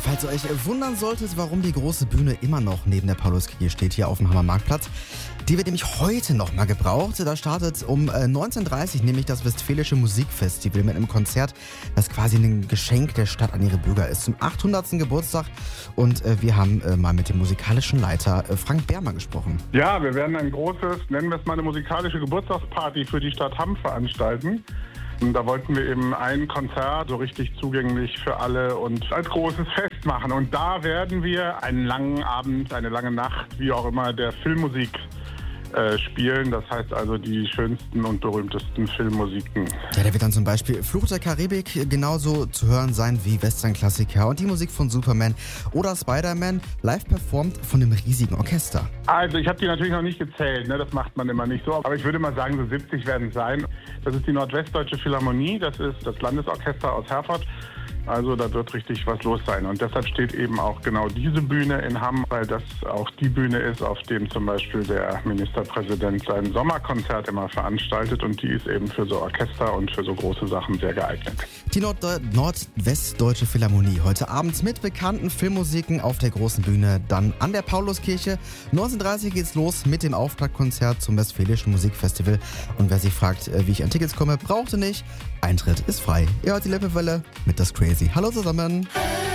Falls ihr euch wundern solltet, warum die große Bühne immer noch neben der Pauluskirche steht, hier auf dem Hammer-Marktplatz, die wird nämlich heute nochmal gebraucht. Da startet um 19:30 Uhr nämlich das Westfälische Musikfestival mit einem Konzert, das quasi ein Geschenk der Stadt an ihre Bürger ist, zum 800. Geburtstag. Und wir haben mal mit dem musikalischen Leiter Frank Bermer gesprochen. Ja, wir werden ein großes, nennen wir es mal eine musikalische Geburtstagsparty für die Stadt Hamm veranstalten. Und da wollten wir eben ein Konzert so richtig zugänglich für alle und als großes Fest machen. Und da werden wir einen langen Abend, eine lange Nacht, wie auch immer, der Filmmusik spielen. Das heißt also die schönsten und berühmtesten Filmmusiken. Ja, da wird dann zum Beispiel Fluch der Karibik genauso zu hören sein wie Western-Klassiker und die Musik von Superman oder Spider-Man, live performt von einem riesigen Orchester. Also ich habe die natürlich noch nicht gezählt, ne? Das macht man immer nicht so. Aber ich würde mal sagen, so 70 werden es sein. Das ist die Nordwestdeutsche Philharmonie, das ist das Landesorchester aus Herford. Also da wird richtig was los sein. Und deshalb steht eben auch genau diese Bühne in Hamm, weil das auch die Bühne ist, auf dem zum Beispiel der Ministerpräsident sein Sommerkonzert immer veranstaltet. Und die ist eben für so Orchester und für so große Sachen sehr geeignet. Die Nordwestdeutsche Philharmonie heute Abend mit bekannten Filmmusiken auf der großen Bühne, dann an der Pauluskirche. 19:30 Uhr geht's los mit dem Auftaktkonzert zum Westfälischen Musikfestival. Und wer sich fragt, wie ich an Tickets komme, braucht ihr nicht. Eintritt ist frei. Ihr hört die Lippewelle mit das Crazy. Hallo zusammen.